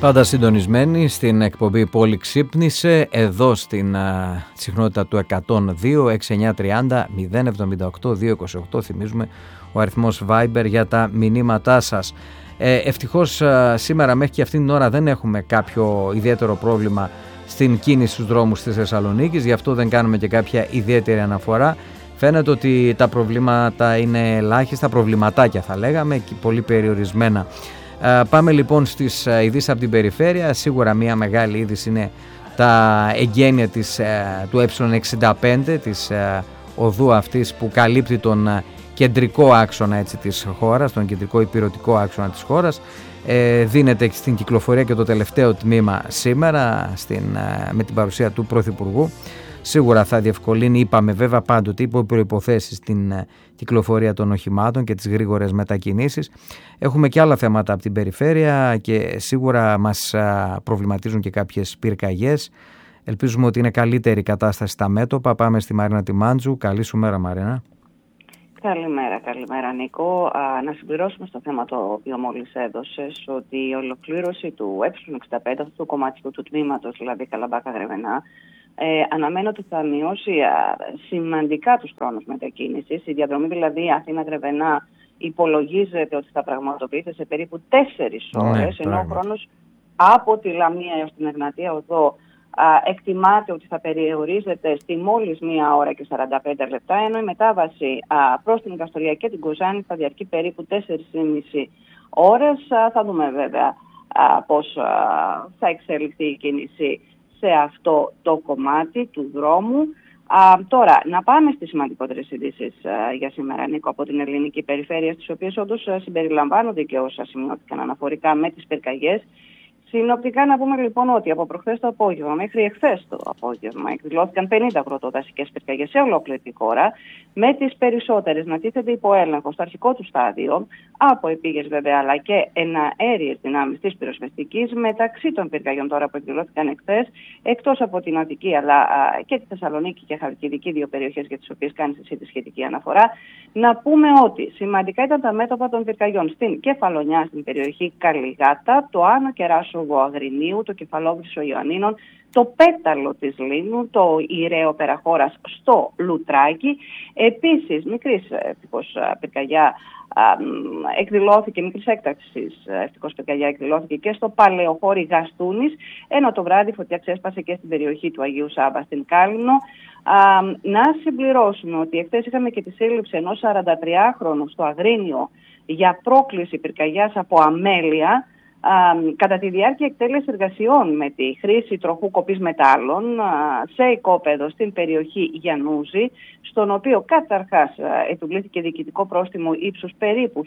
Πάντα συντονισμένοι στην εκπομπή Πόλη Ξύπνησε, εδώ στην συχνότητα του 102 6930 078 228. Θυμίζουμε ο αριθμός Viber για τα μηνύματά σας. Ευτυχώς σήμερα μέχρι και αυτήν την ώρα δεν έχουμε κάποιο ιδιαίτερο πρόβλημα στην κίνηση στους δρόμους της Θεσσαλονίκης, γι' αυτό δεν κάνουμε και κάποια ιδιαίτερη αναφορά. Φαίνεται ότι τα προβλήματα είναι ελάχιστα, προβληματάκια θα λέγαμε, και πολύ περιορισμένα. Πάμε λοιπόν στις ειδήσεις από την περιφέρεια. Σίγουρα μια μεγάλη είδηση είναι τα εγγένεια του Ε65, της οδού αυτής που καλύπτει τον κεντρικό άξονα της χώρας, τον κεντρικό υπηρετικό άξονα της χώρας. Δίνεται στην κυκλοφορία και το τελευταίο τμήμα σήμερα με την παρουσία του Πρωθυπουργού. Σίγουρα θα διευκολύνει, είπαμε βέβαια πάντοτε, υπό προϋποθέσεις, την κυκλοφορία των οχημάτων και τις γρήγορες μετακινήσεις. Έχουμε και άλλα θέματα από την περιφέρεια και σίγουρα μας προβληματίζουν και κάποιες πυρκαγιές. Ελπίζουμε ότι είναι καλύτερη η κατάσταση στα μέτωπα. Πάμε στη Μαρίνα Τιμάντζου. Καλή σου μέρα, Μαρίνα. Καλημέρα Νίκο. Να συμπληρώσουμε στο θέμα το οποίο μόλις έδωσες, ότι η ολοκλήρωση του Ε65, αυτού του κομματικού του τμήματος, δηλαδή Καλαμπάκα-Γρεβενά, αναμένω ότι θα μειώσει σημαντικά τους χρόνους μετακίνησης. Η διαδρομή δηλαδή Αθήνα-Γρεβενά υπολογίζεται ότι θα πραγματοποιείται σε περίπου 4 ώρες, ενώ ο χρόνος από τη Λαμία έως την Εγνατία Οδό εκτιμάται ότι θα περιορίζεται στη μόλις 1 ώρα και 45 λεπτά, ενώ η μετάβαση προς την Καστοριά και την Κοζάνη θα διαρκεί περίπου 4,5 ώρες. Θα δούμε βέβαια πώς θα εξελιχθεί η κίνηση σε αυτό το κομμάτι του δρόμου. Τώρα, να πάμε στις σημαντικότερες ειδήσεις για σήμερα, Νίκο, από την ελληνική περιφέρεια, στις οποίες όντως συμπεριλαμβάνονται και όσα σημειώθηκαν αναφορικά με τις πυρκαγιές. Συνοπτικά να πούμε λοιπόν ότι από προχθές το απόγευμα μέχρι εχθές το απόγευμα εκδηλώθηκαν 50 αγροτοδασικές πυρκαγιές σε ολόκληρη τη χώρα, με τις περισσότερες να τίθεται υπό έλεγχο στο αρχικό του στάδιο από επίγειες βέβαια, αλλά και εναέριες δυνάμεις της πυροσβεστικής. Μεταξύ των πυρκαγιών τώρα που εκδηλώθηκαν εχθές, εκτός από την Αττική αλλά και τη Θεσσαλονίκη και Χαλκιδική, 2 περιοχές για τις οποίες κάνεις εσύ τη σχετική αναφορά, να πούμε ότι σημαντικά ήταν τα μέτωπα των πυρκαγιών στην Κεφαλονιά, στην περιοχή Καλιγάτα, το Άνω Κεράσοβο Αγρινίου, το Κεφαλόβρυσσο Ιωαννίνων, το Πέταλο της Λίμνου, το Ιραίο Περαχώρας στο Λουτράκι. Επίσης, μικρής πυρκαγιά εκδηλώθηκε, μικρής έκταξης πυρκαγιά εκδηλώθηκε και στο Παλαιοχώρι Γαστούνης, ενώ το βράδυ φωτιά ξέσπασε και στην περιοχή του Αγίου Σάβα στην Κάλυμνο. Να συμπληρώσουμε ότι εχθές είχαμε και τη σύλληψη ενός 43χρονου στο Αγρίνιο για πρόκληση πυρκαγιάς από αμέλεια, κατά τη διάρκεια εκτέλεση εργασιών με τη χρήση τροχού κοπής μετάλλων σε οικόπεδο στην περιοχή Γιαννούζη, στον οποίο καταρχάς επιβλήθηκε διοικητικό πρόστιμο ύψους περίπου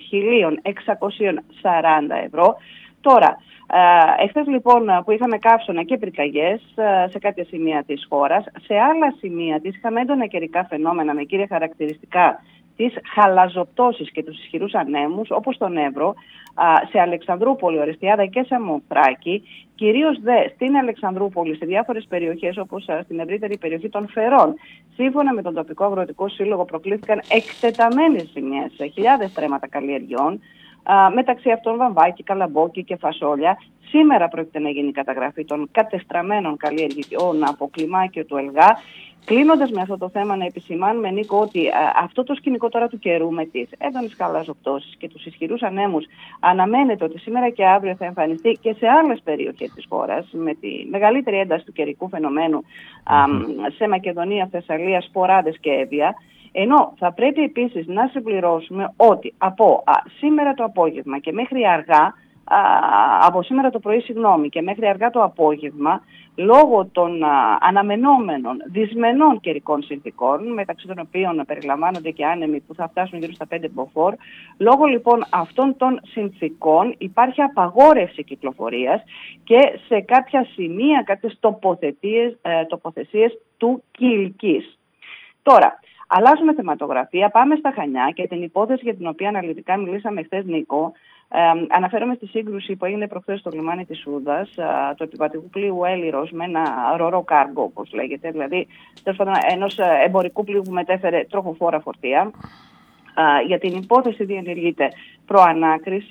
1.640 ευρώ. Τώρα, εχθές λοιπόν που είχαμε καύσωνα και πυρκαγιές σε κάποια σημεία της χώρας, σε άλλα σημεία της είχαμε έντονα καιρικά φαινόμενα με κύρια χαρακτηριστικά τις χαλαζοπτώσεις και τους ισχυρούς ανέμους, όπως στον Εύρο, σε Αλεξανδρούπολη, Ορεστιάδα και Σαμοθράκη, κυρίως δε στην Αλεξανδρούπολη, σε διάφορες περιοχές όπως στην ευρύτερη περιοχή των Φερών. Σύμφωνα με τον τοπικό αγροτικό σύλλογο προκλήθηκαν εκτεταμένες ζημιές σε χιλιάδες στρέμματα καλλιεργειών, μεταξύ αυτών βαμβάκι, καλαμπόκι και φασόλια. Σήμερα πρόκειται να γίνει η καταγραφή των κατεστραμμένων καλλιεργειών από κλιμάκιο του ΕΛΓΑ. Κλείνοντας με αυτό το θέμα, να επισημάνουμε, Νίκο, ότι αυτό το σκηνικό τώρα του καιρού με τις έντονες χαλαζοπτώσεις και τους ισχυρούς ανέμους αναμένεται ότι σήμερα και αύριο θα εμφανιστεί και σε άλλες περιοχές της χώρας, με τη μεγαλύτερη ένταση του καιρικού φαινομένου σε Μακεδονία, Θεσσαλία, Σποράδες και Εύβοια. Ενώ θα πρέπει επίσης να συμπληρώσουμε ότι από σήμερα το απόγευμα και μέχρι αργά, από σήμερα το πρωί και μέχρι αργά το απόγευμα, λόγω των αναμενόμενων δυσμενών καιρικών συνθηκών, μεταξύ των οποίων περιλαμβάνονται και άνεμοι που θα φτάσουν γύρω στα 5 μποφόρ, λόγω λοιπόν αυτών των συνθηκών υπάρχει απαγόρευση κυκλοφορίας και σε κάποια σημεία, κάποιες τοποθεσίες του Κιλκής. Τώρα, αλλάζουμε θεματογραφία, πάμε στα Χανιά και την υπόθεση για την οποία αναλυτικά μιλήσαμε χθες, Νίκο. Αναφέρομαι στη σύγκρουση που έγινε προχθές στο λιμάνι της Σούδας, του επιβατικού πλοίου Έλιρος με ένα ρορό κάργο, όπως λέγεται, δηλαδή ενός εμπορικού πλοίου που μετέφερε τροχοφόρα φορτία. Για την υπόθεση διενεργείται προανάκριση.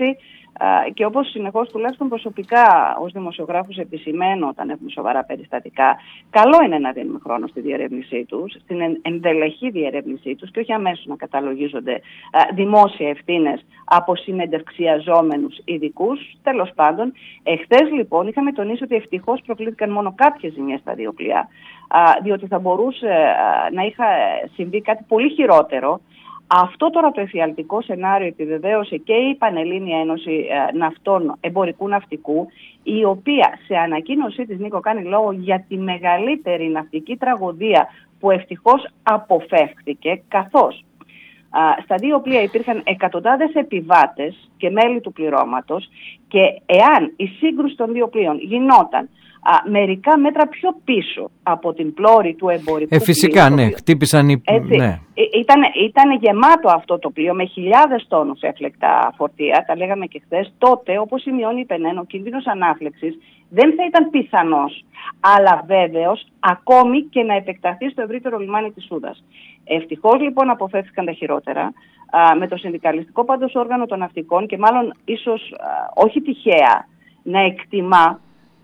Και όπως συνεχώς, τουλάχιστον προσωπικά ως δημοσιογράφος, επισημαίνω όταν έχουμε σοβαρά περιστατικά, καλό είναι να δίνουμε χρόνο στη διερεύνησή τους, στην ενδελεχή διερεύνησή τους και όχι αμέσως να καταλογίζονται δημόσια ευθύνες από συνεντευξιαζόμενους ειδικούς. Τέλος πάντων, εχθές λοιπόν είχαμε τονίσει ότι ευτυχώς προκλήθηκαν μόνο κάποιες ζημιές στα δύο πλοία, διότι θα μπορούσε να είχα συμβεί κάτι πολύ χειρότερο. Αυτό τώρα το εφιαλτικό σενάριο επιβεβαίωσε και η Πανελλήνια Ένωση Ναυτών Εμπορικού Ναυτικού, η οποία σε ανακοίνωσή της, Νίκο, κάνει λόγο για τη μεγαλύτερη ναυτική τραγωδία που ευτυχώς αποφεύχθηκε, καθώς στα δύο πλοία υπήρχαν εκατοντάδες επιβάτες και μέλη του πληρώματος και εάν η σύγκρουση των δύο πλοίων γινόταν μερικά μέτρα πιο πίσω από την πλώρη του εμπορικού φυσικά, πλοίου, ναι, χτύπησαν οι... Ναι. Ήταν γεμάτο αυτό το πλοίο με χιλιάδες τόνους έφλεκτα φορτία, τα λέγαμε και χθες. Τότε, όπως σημειώνει η Πενέν, ο κίνδυνος ανάφλεξης δεν θα ήταν πιθανός, αλλά βέβαιος ακόμη και να επεκταθεί στο ευρύτερο λιμάνι της Σούδας. Ευτυχώς λοιπόν αποφεύθηκαν τα χειρότερα, με το συνδικαλιστικό πάντως όργανο των ναυτικών και μάλλον ίσως όχι τυχαία να εκτιμά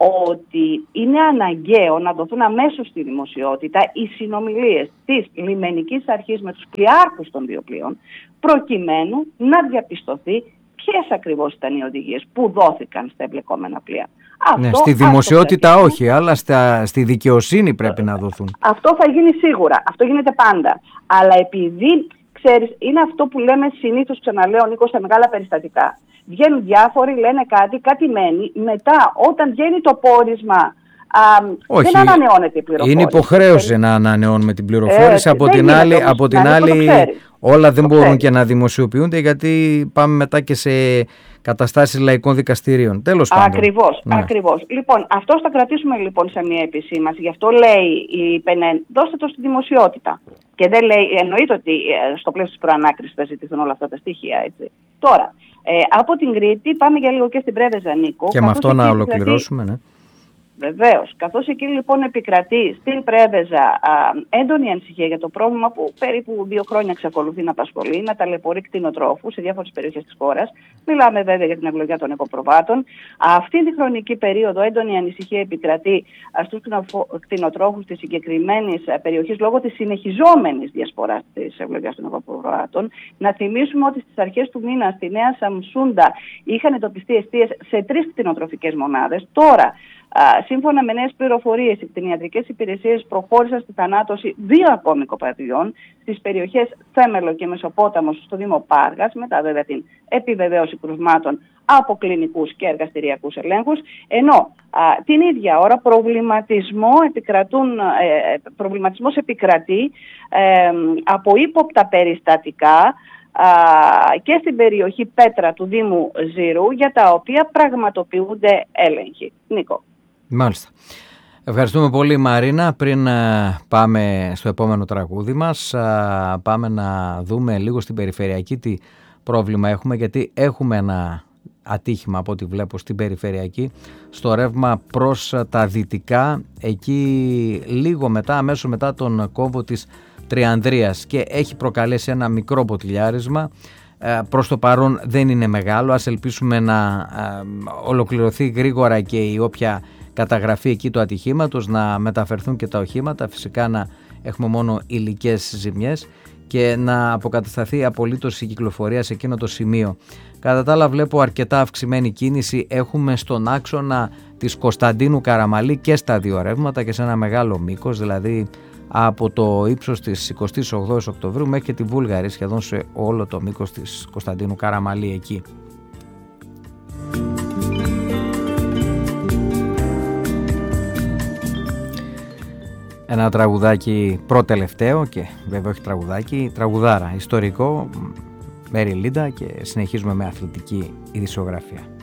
ότι είναι αναγκαίο να δοθούν αμέσως στη δημοσιότητα οι συνομιλίες της λιμενικής αρχής με τους πλοιάρχους των δύο πλοίων, προκειμένου να διαπιστωθεί ποιες ακριβώς ήταν οι οδηγίες που δώθηκαν στα εμπλεκόμενα πλοία. Ναι, στη δημοσιότητα όχι, αλλά στη δικαιοσύνη πρέπει να δοθούν. Αυτό θα γίνει σίγουρα, αυτό γίνεται πάντα. Αλλά επειδή, ξέρεις, είναι αυτό που λέμε συνήθως, ξαναλέω, Νίκο, στα μεγάλα περιστατικά. Βγαίνουν διάφοροι, λένε κάτι μένει, μετά όταν βγαίνει το πόρισμα δεν ανανεώνεται η πληροφόρηση. Είναι υποχρέωση να ανανεώνουμε την πληροφόρηση, από την άλλη όλα δεν μπορούν και να δημοσιοποιούνται, γιατί πάμε μετά και σε καταστάσεις λαϊκών δικαστηρίων. Τέλος πάντων. Ακριβώς. Λοιπόν, αυτό θα κρατήσουμε λοιπόν σε μια επισήμαση. Γι' αυτό λέει η Πενέν, δώστε το στη δημοσιότητα. Και δεν λέει, εννοείται ότι στο πλαίσιο της προανάκρισης θα ζητηθούν όλα αυτά τα στοιχεία, έτσι. Τώρα, από την Κρήτη πάμε για λίγο και στην Πρέβεζα, Νίκο. Και με αυτό να ολοκληρώσουμε, ναι. Βεβαίως. Καθώς εκεί λοιπόν επικρατεί στην Πρέβεζα έντονη ανησυχία για το πρόβλημα που περίπου 2 χρόνια εξακολουθεί να απασχολεί, να ταλαιπωρεί κτηνοτρόφους σε διάφορες περιοχές της χώρας. Μιλάμε βέβαια για την ευλογία των οικοπροβάτων. Αυτή τη χρονική περίοδο έντονη ανησυχία επικρατεί στους κτηνοτρόφους της συγκεκριμένης περιοχής λόγω της συνεχιζόμενης διασποράς της ευλογίας των οικοπροβάτων. Να θυμίσουμε ότι στις αρχές του μήνα στη Νέα Σαμσούντα είχαν εντοπιστεί εστίες σε 3 κτηνοτροφικές μονάδες. Τώρα, σύμφωνα με νέες πληροφορίες, οι κτηνιατρικές υπηρεσίες προχώρησαν στη θανάτωση 2 ακόμη οικοπαιδειών στις περιοχές Θέμελο και Μεσοπόταμος στο Δήμο Πάργας, μετά βέβαια την επιβεβαίωση κρουσμάτων από κλινικούς και εργαστηριακούς ελέγχους, ενώ την ίδια ώρα προβληματισμός επικρατεί από ύποπτα περιστατικά και στην περιοχή Πέτρα του Δήμου Ζήρου, για τα οποία πραγματοποιούνται έλεγχοι. Νίκο. Μάλιστα. Ευχαριστούμε πολύ, Μαρίνα. Πριν πάμε στο επόμενο τραγούδι μας, πάμε να δούμε λίγο στην περιφερειακή τι πρόβλημα έχουμε, γιατί έχουμε ένα ατύχημα από ό,τι βλέπω στην περιφερειακή, στο ρεύμα προς τα δυτικά, εκεί λίγο μετά, αμέσως μετά τον κόμβο της Τριανδρίας, και έχει προκαλέσει ένα μικρό ποτηλιάρισμα. Προς το παρόν δεν είναι μεγάλο, ας ελπίσουμε να ολοκληρωθεί γρήγορα και η όποια καταγραφή εκεί του ατυχήματος, να μεταφερθούν και τα οχήματα, φυσικά να έχουμε μόνο υλικές ζημιές και να αποκατασταθεί απολύτως η κυκλοφορία σε εκείνο το σημείο. Κατά τα άλλα, βλέπω αρκετά αυξημένη κίνηση έχουμε στον άξονα της Κωνσταντίνου Καραμαλή και στα δύο ρεύματα και σε ένα μεγάλο μήκος, δηλαδή από το ύψος της 28ης Οκτωβρίου μέχρι και τη Βούλγαρη, σχεδόν σε όλο το μήκος της Κωνσταντίνου Καραμαλή εκεί. Ένα τραγουδάκι προτελευταίο, και βέβαια όχι τραγουδάκι, τραγουδάρα, ιστορικό, Μέρι Λίντα, και συνεχίζουμε με αθλητική ειδησιογραφία.